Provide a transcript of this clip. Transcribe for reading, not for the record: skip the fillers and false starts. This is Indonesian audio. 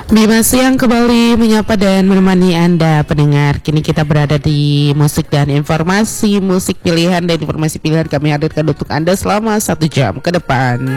Bima Siang kembali menyapa dan menemani Anda pendengar. Kini kita berada di musik dan informasi musik pilihan dan informasi pilihan kami hadirkan untuk Anda selama 1 jam ke depan.